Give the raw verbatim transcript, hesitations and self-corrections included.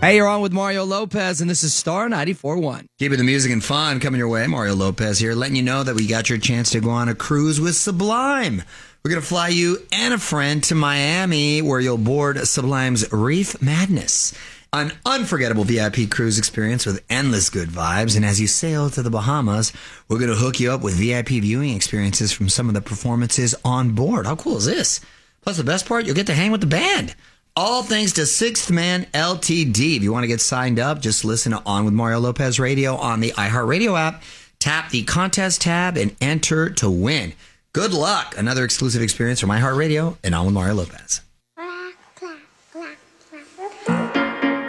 Hey, you're on with Mario Lopez, and this is Star ninety-four point one. Keeping the music and fun coming your way. Mario Lopez here, letting you know that we got your chance to go on a cruise with Sublime. We're going to fly you and a friend to Miami, where you'll board Sublime's Reef Madness, an unforgettable V I P cruise experience with endless good vibes. And as you sail to the Bahamas, we're going to hook you up with V I P viewing experiences from some of the performances on board. How cool is this? Plus, the best part, you'll get to hang with the band. All thanks to Sixth Man L T D. If you want to get signed up, just listen to On with Mario Lopez Radio on the iHeartRadio app. Tap the contest tab and enter to win. Good luck. Another exclusive experience from iHeartRadio and On with Mario Lopez.